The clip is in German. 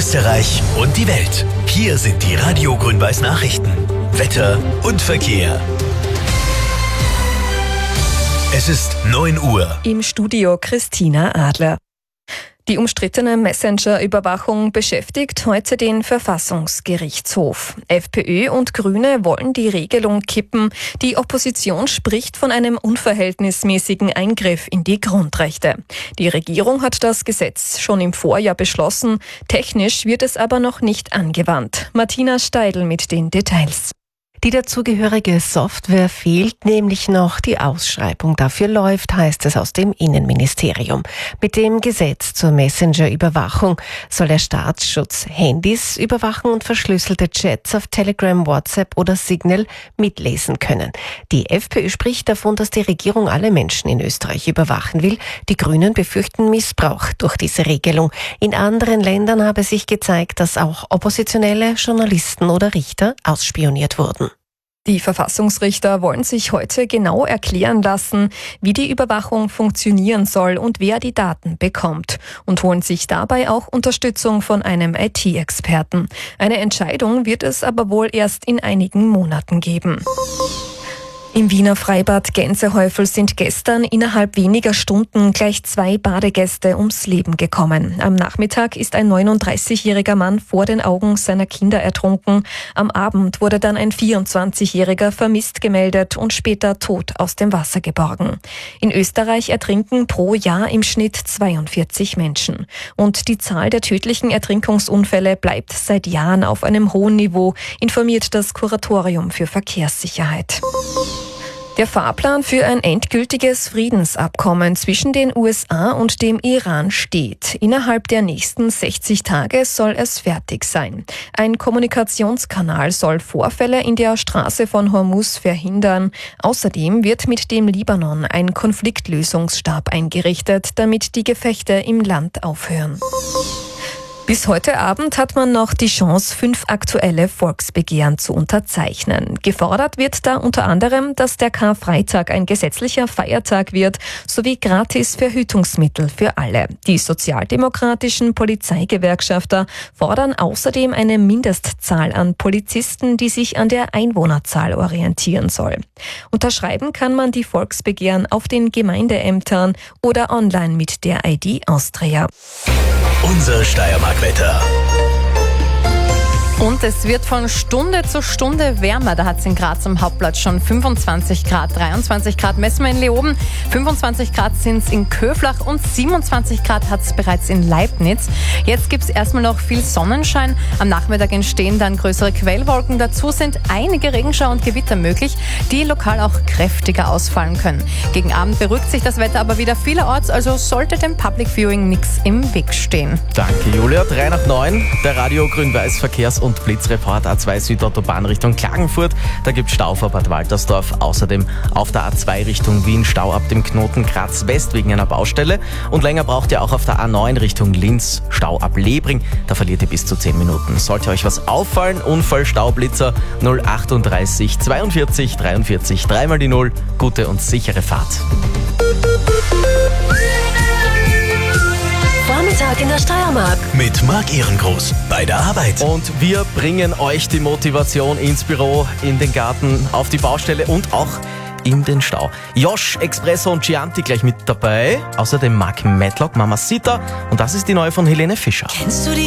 Österreich und die Welt. Hier sind die Radio Grün-Weiß Nachrichten. Wetter und Verkehr. Es ist 9 Uhr. Im Studio Christina Adler. Die umstrittene Messenger-Überwachung beschäftigt heute den Verfassungsgerichtshof. FPÖ und Grüne wollen die Regelung kippen. Die Opposition spricht von einem unverhältnismäßigen Eingriff in die Grundrechte. Die Regierung hat das Gesetz schon im Vorjahr beschlossen. Technisch wird es aber noch nicht angewandt. Martina Steidl mit den Details. Die dazugehörige Software fehlt, nämlich noch die Ausschreibung dafür läuft, heißt es aus dem Innenministerium. Mit dem Gesetz zur Messenger-Überwachung soll der Staatsschutz Handys überwachen und verschlüsselte Chats auf Telegram, WhatsApp oder Signal mitlesen können. Die FPÖ spricht davon, dass die Regierung alle Menschen in Österreich überwachen will. Die Grünen befürchten Missbrauch durch diese Regelung. In anderen Ländern habe sich gezeigt, dass auch oppositionelle Journalisten oder Richter ausspioniert wurden. Die Verfassungsrichter wollen sich heute genau erklären lassen, wie die Überwachung funktionieren soll und wer die Daten bekommt und holen sich dabei auch Unterstützung von einem IT-Experten. Eine Entscheidung wird es aber wohl erst in einigen Monaten geben. Im Wiener Freibad Gänsehäufel sind gestern innerhalb weniger Stunden gleich 2 Badegäste ums Leben gekommen. Am Nachmittag ist ein 39-jähriger Mann vor den Augen seiner Kinder ertrunken. Am Abend wurde dann ein 24-jähriger vermisst gemeldet und später tot aus dem Wasser geborgen. In Österreich ertrinken pro Jahr im Schnitt 42 Menschen. Und die Zahl der tödlichen Ertrinkungsunfälle bleibt seit Jahren auf einem hohen Niveau, informiert das Kuratorium für Verkehrssicherheit. Der Fahrplan für ein endgültiges Friedensabkommen zwischen den USA und dem Iran steht. Innerhalb der nächsten 60 Tage soll es fertig sein. Ein Kommunikationskanal soll Vorfälle in der Straße von Hormuz verhindern. Außerdem wird mit dem Libanon ein Konfliktlösungsstab eingerichtet, damit die Gefechte im Land aufhören. Bis heute Abend hat man noch die Chance, 5 aktuelle Volksbegehren zu unterzeichnen. Gefordert wird da unter anderem, dass der Karfreitag ein gesetzlicher Feiertag wird, sowie gratis Verhütungsmittel für alle. Die sozialdemokratischen Polizeigewerkschafter fordern außerdem eine Mindestzahl an Polizisten, die sich an der Einwohnerzahl orientieren soll. Unterschreiben kann man die Volksbegehren auf den Gemeindeämtern oder online mit der ID Austria. Unser Steiermark-Wetter. Und es wird von Stunde zu Stunde wärmer. Da hat es in Graz am Hauptplatz schon 25 Grad, 23 Grad messen wir in Leoben, 25 Grad sind es in Köflach und 27 Grad hat es bereits in Leibniz. Jetzt gibt es erstmal noch viel Sonnenschein. Am Nachmittag entstehen dann größere Quellwolken. Dazu sind einige Regenschauer und Gewitter möglich, die lokal auch kräftiger ausfallen können. Gegen Abend beruhigt sich das Wetter aber wieder vielerorts, also sollte dem Public Viewing nichts im Weg stehen. Danke Julia. 3 nach 9, der Radio Grün-Weiß Verkehrs- und Blitzreport A2 Südautobahn Richtung Klagenfurt. Da gibt es Stau vor Bad Waltersdorf. Außerdem auf der A2 Richtung Wien Stau ab dem Knoten Graz West wegen einer Baustelle. Und länger braucht ihr auch auf der A9 Richtung Linz Stau ab Lebring. Da verliert ihr bis zu 10 Minuten. Sollte euch was auffallen, Unfall, Staublitzer 038 42 43 3 mal die 0. Gute und sichere Fahrt. Vormittag in der Steiermark. Mit Marc Ehrengroß bei der Arbeit. Und wir bringen euch die Motivation ins Büro, in den Garten, auf die Baustelle und auch in den Stau. Josh, Expresso und Chianti gleich mit dabei. Außerdem Mark Matlock, Mamacita. Und das ist die neue von Helene Fischer. Kennst du die